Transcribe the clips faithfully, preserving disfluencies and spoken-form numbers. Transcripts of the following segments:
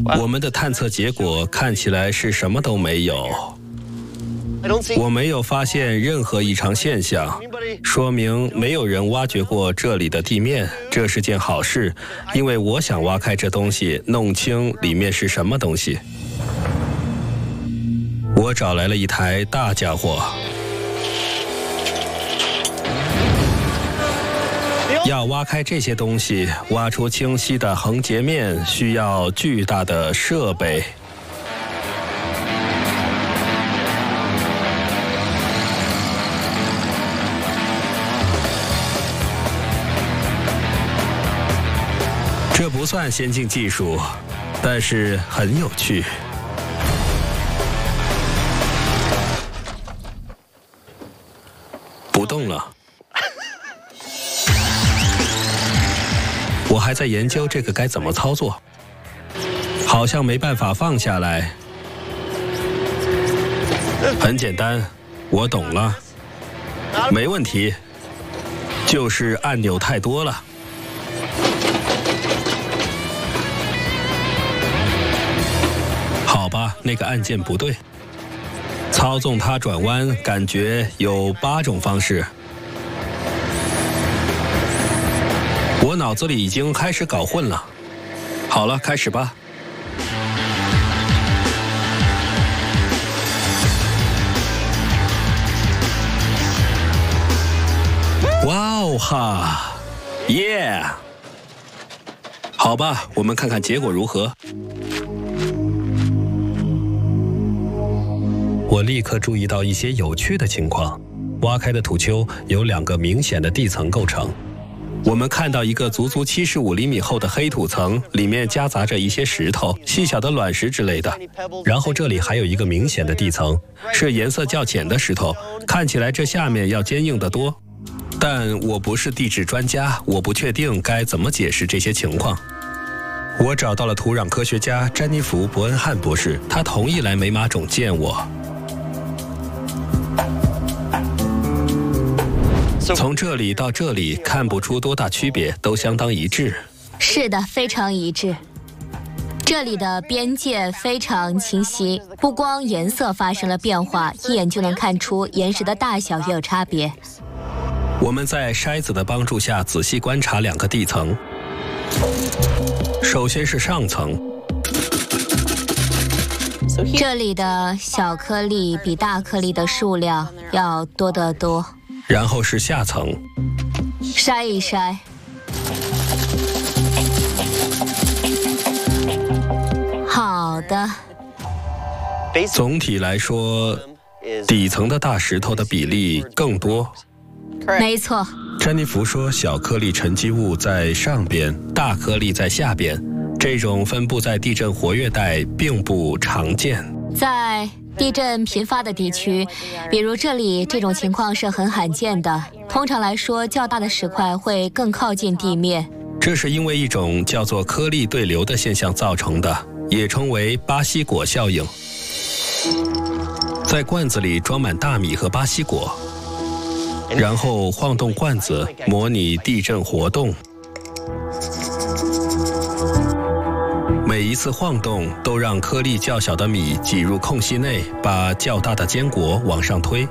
我们的探测结果看起来是什么都没有。我没有发现任何异常现象，说明没有人挖掘过这里的地面，这是件好事，因为我想挖开这东西，弄清里面是什么东西。我找来了一台大家伙。要挖开这些东西，挖出清晰的横截面，需要巨大的设备。这不算先进技术，但是很有趣。不动了。我还在研究这个该怎么操作，好像没办法放下来。很简单，我懂了，没问题，就是按钮太多了。好吧，那个按键不对。操纵它转弯，感觉有八种方式。我脑子里已经开始搞混了。好了，开始吧。哇哦哈，耶！好吧，我们看看结果如何。我立刻注意到一些有趣的情况。挖开的土丘有两个明显的地层构成。我们看到一个足足七十五厘米厚的黑土层，里面夹杂着一些石头、细小的卵石之类的。然后这里还有一个明显的地层，是颜色较浅的石头，看起来这下面要坚硬得多。但我不是地质专家，我不确定该怎么解释这些情况。我找到了土壤科学家詹妮弗·伯恩汉博士，他同意来美马冢见我。从这里到这里看不出多大区别，都相当一致。 是的，非常一致。这里的边界非常清晰，不光颜色发生了变化，一眼就能看出岩石的大小也有差别。 我们在筛子的帮助下仔细观察两个地层。首先是上层， 这里的小颗粒比大颗粒的数量要多得多。 然后是下层， 筛一筛。好的。 总体来说，底层的大石头的比例更多。 没错。 詹妮弗说，小颗粒沉积物在上边，大颗粒在下边。这种分布在地震活跃带并不常见。 在地震频发的地区，比如这里，这种情况是很罕见的。通常来说，较大的石块会更靠近地面。 这是因为一种叫做颗粒对流的现象造成的，也称为巴西果效应。在罐子里装满大米和巴西果，然后晃动罐子，模拟地震活动。每一次晃动都让颗粒较小的米挤入空隙内，把较大的坚果往上推。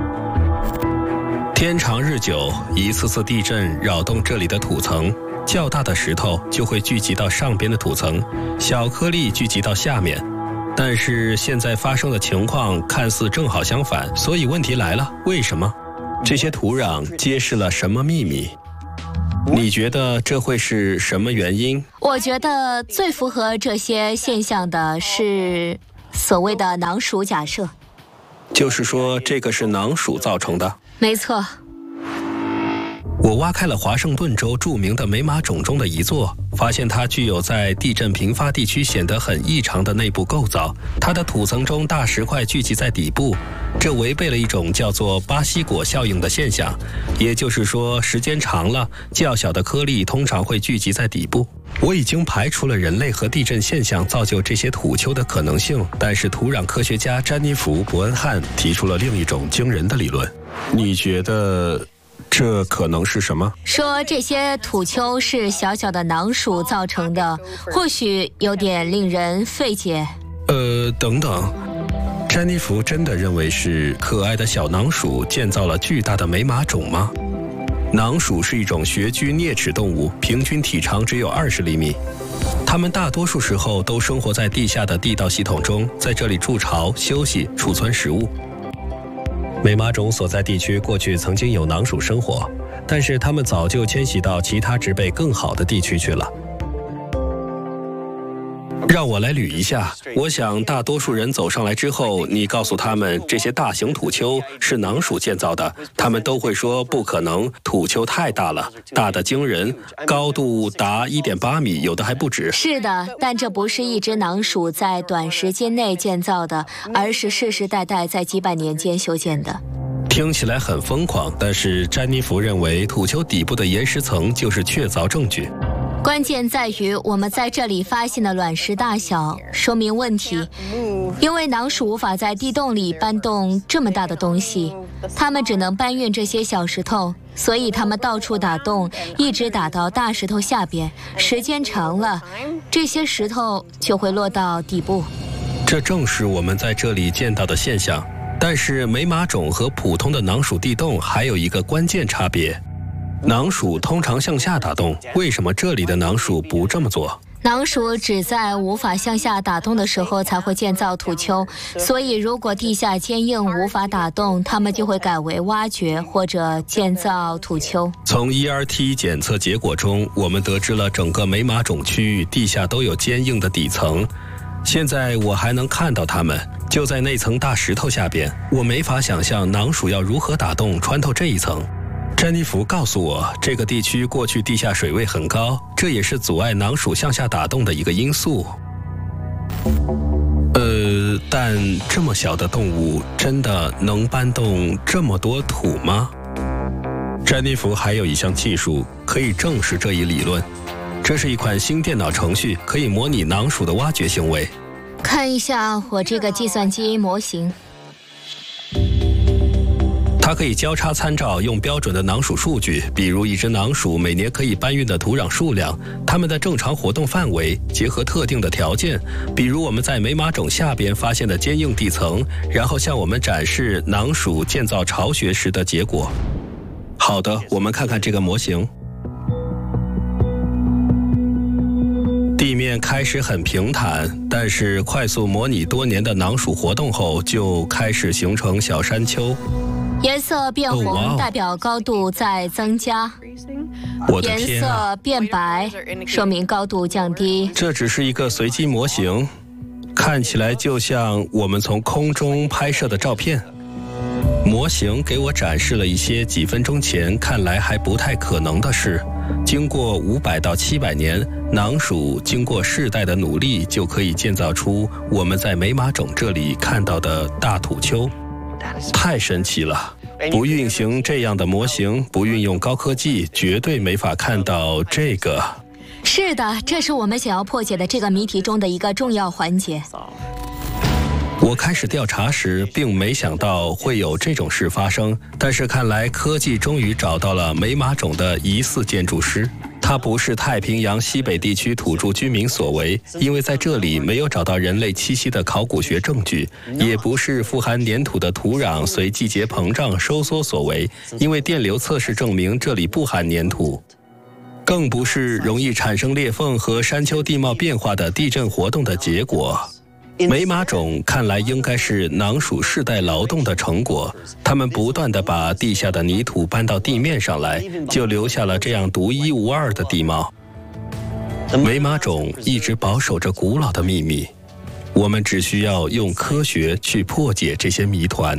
天长日久，一次次地震扰动这里的土层，较大的石头就会聚集到上边的土层，小颗粒聚集到下面。但是现在发生的情况看似正好相反，所以问题来了，为什么？这些土壤揭示了什么秘密？你觉得这会是什么原因？ 我觉得最符合这些现象的是所谓的囊鼠假设。 就是说，这个是囊鼠造成的？ 没错。 我挖开了华盛顿州著名的美马冢中的一座，发现它具有在地震频发地区显得很异常的内部构造。它的土层中大石块聚集在底部，这违背了一种叫做巴西果效应的现象，也就是说，时间长了，较小的颗粒通常会聚集在底部。我已经排除了人类和地震现象造就这些土丘的可能性，但是土壤科学家詹妮弗·伯恩汉提出了另一种惊人的理论。你觉得这可能是什么？ 说这些土丘是小小的囊鼠造成的，或许有点令人费解。 呃，等等，詹妮弗真的认为是可爱的小囊鼠建造了巨大的美马冢吗？囊鼠是一种穴居啮齿动物，平均体长只有二十厘米。它们大多数时候都生活在地下的地道系统中，在这里筑巢、休息、储存食物。美马冢所在地区过去曾经有囊鼠生活，但是它们早就迁徙到其他植被更好的地区去了。让我来捋一下，我想大多数人走上来之后，你告诉他们这些大型土丘是囊鼠建造的，他们都会说不可能，土丘太大了，大得惊人，高度达 一点八米，有的还不止。 是的，但这不是一只囊鼠在短时间内建造的，而是世世代代在几百年间修建的。 听起来很疯狂，但是詹妮弗认为土丘底部的岩石层就是确凿证据。 关键在于我们在这里发现的卵石大小说明问题，因为囊鼠无法在地洞里搬动这么大的东西，它们只能搬运这些小石头，所以它们到处打洞，一直打到大石头下边，时间长了，这些石头就会落到底部。 这正是我们在这里见到的现象。但是美马冢和普通的囊鼠地洞还有一个关键差别。囊鼠通常向下打洞，为什么这里的囊鼠不这么做？ 囊鼠只在无法向下打洞的时候才会建造土丘，所以如果地下坚硬无法打洞，它们就会改为挖掘或者建造土丘。 从 E R T 检测结果中，我们得知了整个美马冢区域地下都有坚硬的底层。现在我还能看到它们，就在那层大石头下边。我没法想象囊鼠要如何打洞穿透这一层。詹妮弗告诉我，这个地区过去地下水位很高，这也是阻碍囊鼠向下打洞的一个因素。呃，但这么小的动物真的能搬动这么多土吗？詹妮弗还有一项技术可以证实这一理论，这是一款新电脑程序，可以模拟囊鼠的挖掘行为。 看一下我这个计算机模型。 它可以交叉参照用标准的囊鼠数据，比如一只囊鼠每年可以搬运的土壤数量，它们的正常活动范围，结合特定的条件，比如我们在美马冢下边发现的坚硬地层，然后向我们展示囊鼠建造巢穴时的结果。好的，我们看看这个模型。地面开始很平坦，但是快速模拟多年的囊鼠活动后，就开始形成小山丘。 颜色变红、oh, wow. 代表高度在增加， 我的天啊， 颜色变白说明高度降低。 这只是一个随机模型，看起来就像我们从空中拍摄的照片。模型给我展示了一些几分钟前看来还不太可能的事。经过五百到七百年，囊鼠经过世代的努力，就可以建造出我们在美马冢这里看到的大土丘。太神奇了！不运行这样的模型，不运用高科技，绝对没法看到这个。 是的，这是我们想要破解的这个谜题中的一个重要环节。 我开始调查时，并没想到会有这种事发生，但是看来科技终于找到了美马冢的疑似建筑师。他不是太平洋西北地区土著居民所为，因为在这里没有找到人类栖息的考古学证据，也不是富含粘土的土壤随季节膨胀收缩所为，因为电流测试证明这里不含粘土，更不是容易产生裂缝和山丘地貌变化的地震活动的结果。美马冢看来应该是囊鼠世代劳动的成果，他们不断地把地下的泥土搬到地面上来，就留下了这样独一无二的地貌。美马冢一直保守着古老的秘密，我们只需要用科学去破解这些谜团。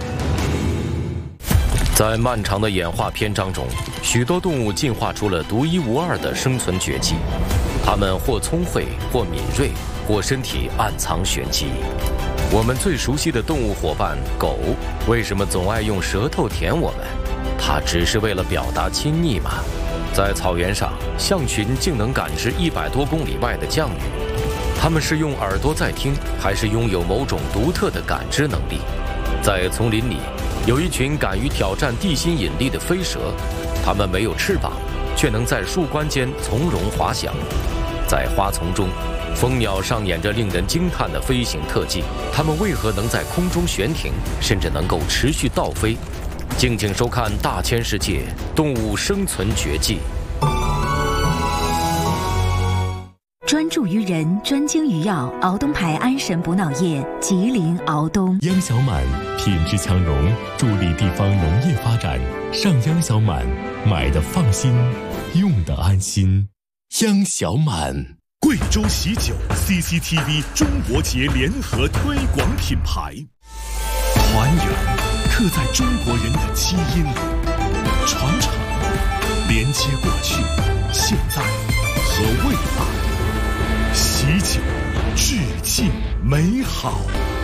在漫长的演化篇章中，许多动物进化出了独一无二的生存绝技，它们或聪慧，或敏锐，或身体暗藏玄机。我们最熟悉的动物伙伴狗，为什么总爱用舌头舔我们？它只是为了表达亲昵吗？在草原上，象群竟能感知一百多公里外的降雨。它们是用耳朵在听，还是拥有某种独特的感知能力？在丛林里， 有一群敢于挑战地心引力的飞蛇，它们没有翅膀，却能在树冠间从容滑翔。在花丛中，蜂鸟上演着令人惊叹的飞行特技。它们为何能在空中悬停，甚至能够持续倒飞？敬请收看《大千世界动物生存绝技》。 专注于人，专精于药，敖东牌安神补脑液，吉林敖东。 央小满品质强融，助力地方农业发展。上央小满，买的放心，用的安心。央小满。 贵州喜酒 C C T V 中国节联合推广品牌，团圆刻在中国人的基因里，传承连接过去、现在和未来。喜酒致敬美好。